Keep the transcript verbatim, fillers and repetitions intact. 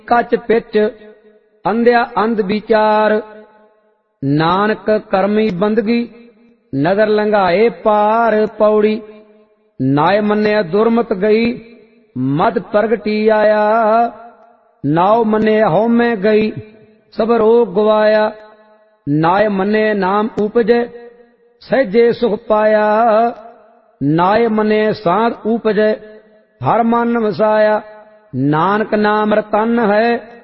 कच पिच अंध्या अंध विचार। नानक करमी बंदगी नगर लंघाए पार। पौड़ी नाय मन्ने दुरमत गई मद प्रगटी आया। नाव मन्ने हौमे गई सब रोग गवाया। नाय मन्ने नाम उपजे सहजे सुख पाया। नाय मन्ने साध उपजे हर मन वसाया। नानक नाम रतन है